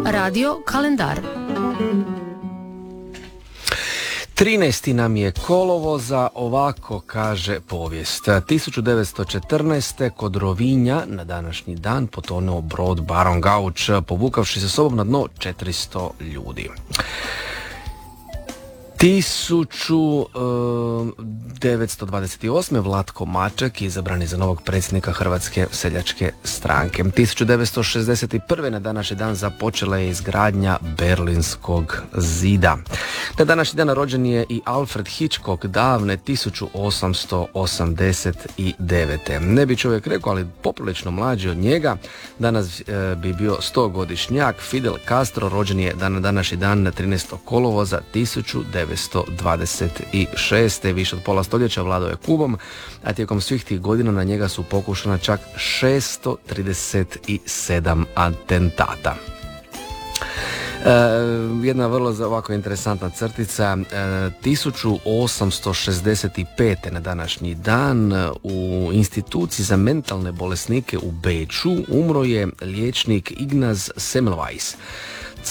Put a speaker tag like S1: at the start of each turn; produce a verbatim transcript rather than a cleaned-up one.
S1: Radio kalendar.
S2: trinaesti nam je kolovoza, ovako kaže povijest. tisuću devetsto četrnaeste. kod Rovinja na današnji dan potonuo brod Baron Gauč, povukavši sa sobom na dno četiristo ljudi. tisuću devetsto dvadeset osme. Vlatko Maček izabran je za novog predsjednika Hrvatske seljačke stranke. tisuću devetsto šezdeset prve. na današnji dan započela je izgradnja Berlinskog zida. Na današnji dan rođen je i Alfred Hitchcock davne tisuću osamsto osamdeset devete. Ne bi čovjek rekao, ali poprilično mlađi od njega. Danas e, bi bio stogodišnjak. Fidel Castro rođen je dan na današnji dan na trinaestog kolovoza tisuću devetsto dvadeset šeste. Više od pola stoljeća vladao je Kubom, a tijekom svih tih godina na njega su pokušana čak šesto trideset sedam atentata. E, jedna vrlo ovako interesantna crtica. E, tisuću osamsto šezdeset pete. na današnji dan u instituciji za mentalne bolesnike u Beču umro je liječnik Ignaz Semmelweis.